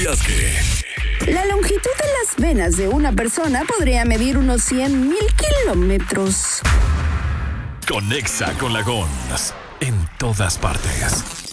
¿Sabías que? La longitud de las venas de una persona podría medir unos 100,000 kilómetros. Conexa con la Gons en todas partes.